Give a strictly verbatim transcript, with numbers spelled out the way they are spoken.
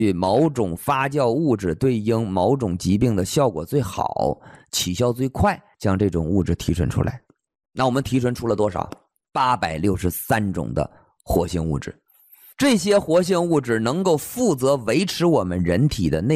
与某种发酵物质对应某种疾病的效果最好，起效最快，将这种物质提纯出来。那我们提纯出了多少？八百六十三种的活性物质。这些活性物质能够负责维持我们人体的内